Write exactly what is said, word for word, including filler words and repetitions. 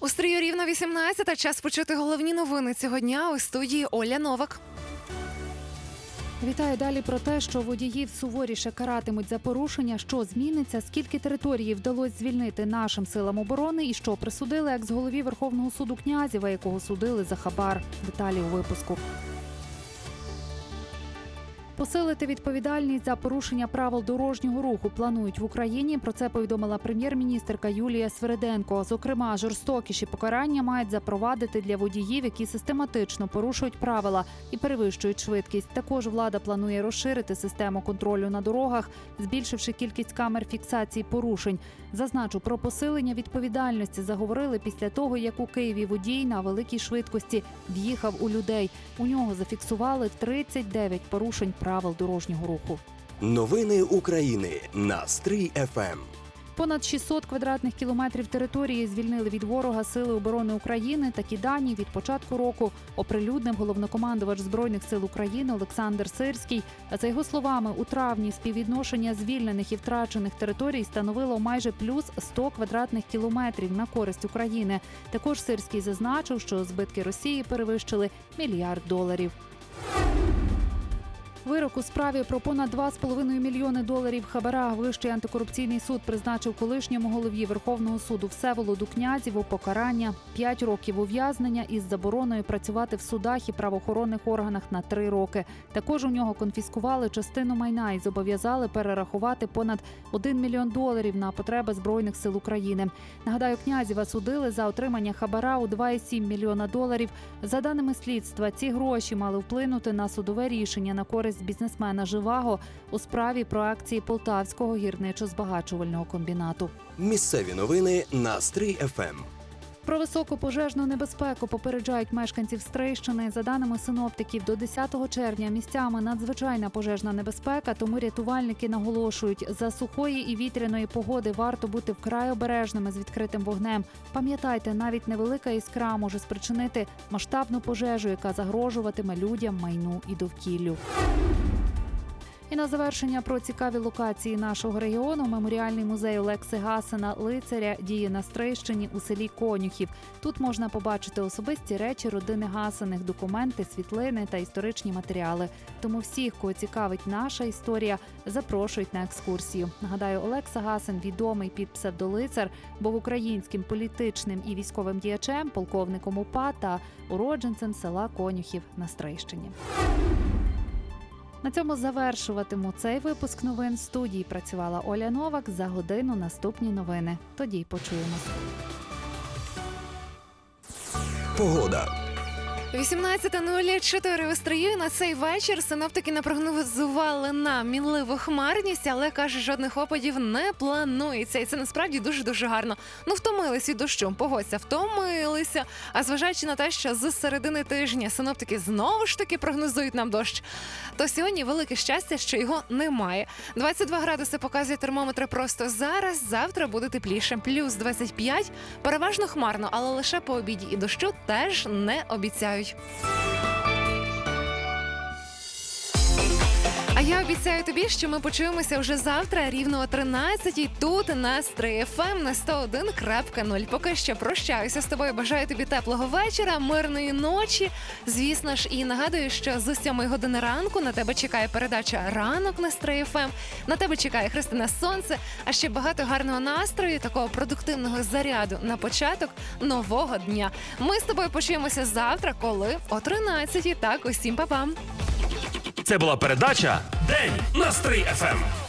У стрію рівно вісімнадцята. Час почути головні новини цього дня у студії Оля Новак. Вітаю. Далі про те, що водіїв суворіше каратимуть за порушення, що зміниться, скільки території вдалося звільнити нашим силам оборони і що присудили екс-голові Верховного суду Князєва, якого судили за хабар. Деталі у випуску. Посилити відповідальність за порушення правил дорожнього руху планують в Україні. Про це повідомила прем'єр-міністерка Юлія Свериденко. Зокрема, жорстокіші покарання мають запровадити для водіїв, які систематично порушують правила і перевищують швидкість. Також влада планує розширити систему контролю на дорогах, збільшивши кількість камер фіксації порушень. Зазначу, про посилення відповідальності заговорили після того, як у Києві водій на великій швидкості в'їхав у людей. У нього зафіксували тридцять дев'ять порушень правил дорожнього руху. Новини України на Стрий еф ем. Понад шістсот квадратних кілометрів території звільнили від ворога Сили оборони України. Такі дані від початку року оприлюднив головнокомандувач Збройних сил України Олександр Сирський. А за його словами, у травні співвідношення звільнених і втрачених територій становило майже плюс сто квадратних кілометрів на користь України. Також Сирський зазначив, що збитки Росії перевищили мільярд доларів. Вирок у справі про понад два з половиною мільйони доларів хабара Вищий антикорупційний суд призначив колишньому голові Верховного суду Всеволоду Князєву покарання п'ять років ув'язнення із забороною працювати в судах і правоохоронних органах на три роки. Також у нього конфіскували частину майна і зобов'язали перерахувати понад один мільйон доларів на потреби Збройних сил України. Нагадаю, Князєва судили за отримання хабара у два цілих сім десятих доларів. За даними слідства, ці гроші мали вплинути на судове рішення на користь бізнесмена Живаго у справі про акції Полтавського гірничо-збагачувального комбінату. Місцеві новини на Стрий еф ем. Про високу пожежну небезпеку попереджають мешканців Стрийщини. За даними синоптиків, до десятого червня місцями надзвичайна пожежна небезпека, тому рятувальники наголошують, за сухої і вітряної погоди варто бути вкрай обережними з відкритим вогнем. Пам'ятайте, навіть невелика іскра може спричинити масштабну пожежу, яка загрожуватиме людям, майну і довкіллю. І на завершення про цікаві локації нашого регіону. Меморіальний музей Олекси Гасена «Лицаря» діє на Стрийщині у селі Конюхів. Тут можна побачити особисті речі родини Гасених, документи, світлини та історичні матеріали. Тому всіх, кого цікавить наша історія, запрошують на екскурсію. Нагадаю, Олекса Гасен, відомий під псевдолицар, був українським політичним і військовим діячем, полковником УПА та уродженцем села Конюхів на Стрийщині. На цьому завершуватиму цей випуск новин. В студії працювала Оля Новак. За годину наступні новини. Тоді й почуємося. Погода. вісімнадцята нуль чотири у Стрию. На цей вечір синоптики напрогнозували нам мінливу хмарність, але, каже, жодних опадів не планується. І це насправді дуже-дуже гарно. Ну, втомились від дощу, погодься, втомилися. А зважаючи на те, що з середини тижня синоптики знову ж таки прогнозують нам дощ, то сьогодні велике щастя, що його немає. двадцять два градуси показує термометр просто зараз, завтра буде тепліше. Плюс двадцять п'ять, переважно хмарно, але лише по обіді і дощу теж не обіцяють. А я обіцяю тобі, що ми почуємося вже завтра рівно о тринадцятій тут на Стрий еф ем на сто один крапка нуль. Поки що прощаюся з тобою, бажаю тобі теплого вечора, мирної ночі. Звісно ж, і нагадую, що з сьомої години ранку на тебе чекає передача «Ранок» на Стрий еф ем. На тебе чекає Христина Сонце, а ще багато гарного настрою, такого продуктивного заряду на початок нового дня. Ми з тобою почуємося завтра, коли о тринадцятій. Так, усім па-пам! Це була передача «День на Стрий еф ем».